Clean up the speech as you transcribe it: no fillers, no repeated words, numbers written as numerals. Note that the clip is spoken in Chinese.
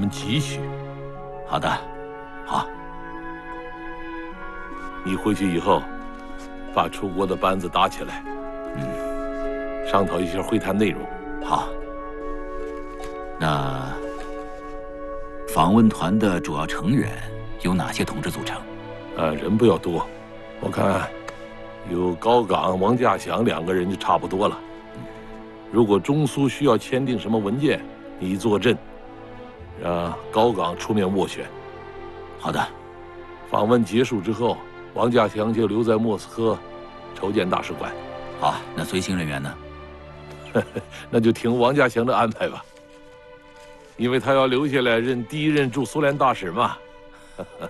们急需。 好的，好。 你回去以后，把出国的班子打起来，商讨一下会谈内容。 好。那访问团的主要成员由哪些同志组成？ 人不要多，我看有高岗、王稼祥2个人就差不多了。如果中苏需要签订什么文件，你坐镇，让高岗出面斡旋。 好的。 访问结束之后，王稼祥就留在莫斯科筹建大使馆。 好，那随行人员呢？ 那就听王稼祥的安排吧，因为他要留下来任第1任驻苏联大使嘛。